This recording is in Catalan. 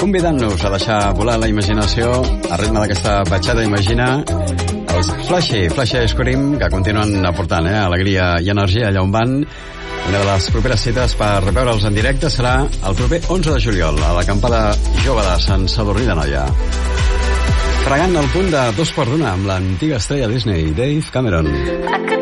convidant-nos a deixar volar la imaginació a ritme d'aquesta batxada Imagina, els Flashy Ice Cream, que continuen aportant alegria i energia allà on van. Una de les properes cites per veure'ls en directe serà el proper 11 de juliol a l'acampada jove de Sant Sadurní d'Anoia. Fregant el punt de 2:15 amb l'antiga estrella Disney, Dave Cameron.